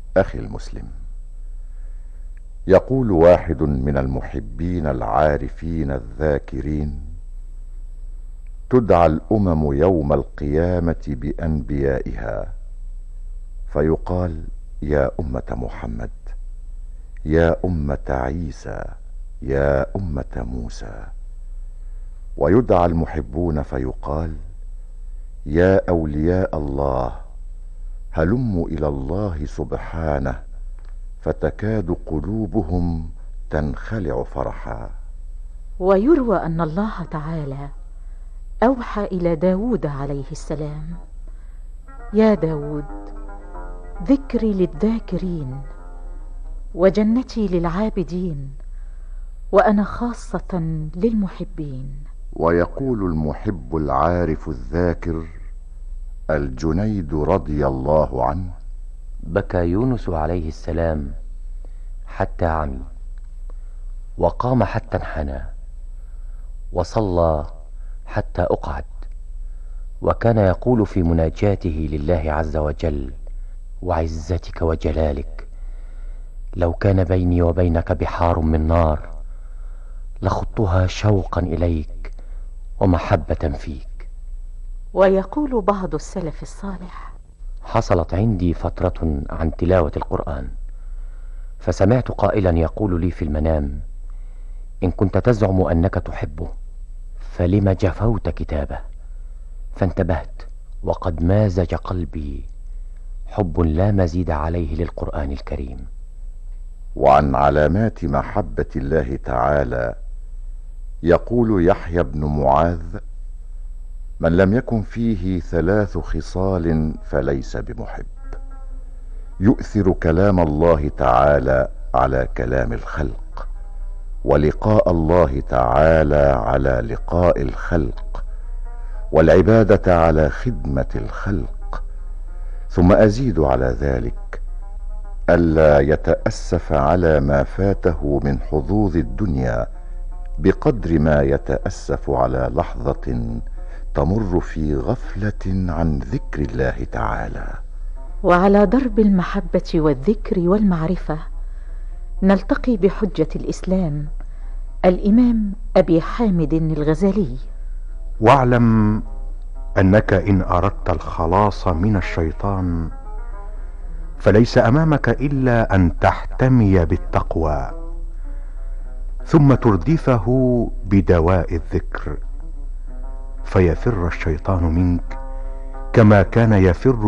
أخي المسلم، يقول واحد من المحبين العارفين الذاكرين: تدعى الأمم يوم القيامة بأنبيائها، فيقال: يا أمة محمد، يا أمة عيسى، يا أمة موسى. ويدعى المحبون فيقال: يا أولياء الله، هلموا إلى الله سبحانه، فتكاد قلوبهم تنخلع فرحا. ويروى أن الله تعالى أوحى إلى داود عليه السلام: يا داود، ذكري للذاكرين، وجنتي للعابدين، وأنا خاصة للمحبين. ويقول المحب العارف الذاكر الجنيد رضي الله عنه: بكى يونس عليه السلام حتى عمي، وقام حتى انحنى، وصلى حتى أقعد، وكان يقول في مناجاته لله عز وجل: وعزتك وجلالك، لو كان بيني وبينك بحار من نار لخضتها شوقا إليك ومحبة فيك. ويقول بعض السلف الصالح: حصلت عندي فترة عن تلاوة القرآن، فسمعت قائلا يقول لي في المنام: إن كنت تزعم أنك تحبه فلم جفوت كتابه؟ فانتبهت وقد مازج قلبي حب لا مزيد عليه للقرآن الكريم. وعن علامات محبة الله تعالى يقول يحيى بن معاذ: من لم يكن فيه 3 خصال فليس بمحب: يؤثر كلام الله تعالى على كلام الخلق، ولقاء الله تعالى على لقاء الخلق، والعبادة على خدمة الخلق. ثم أزيد على ذلك ألا يتأسف على ما فاته من حظوظ الدنيا بقدر ما يتأسف على لحظة تمر في غفلة عن ذكر الله تعالى. وعلى درب المحبة والذكر والمعرفة نلتقي بحجة الإسلام الإمام أبي حامد الغزالي: واعلم أنك إن أردت الخلاص من الشيطان فليس أمامك إلا أن تحتمي بالتقوى، ثم تردفه بدواء الذكر، فيفر الشيطان منك كما كان يفر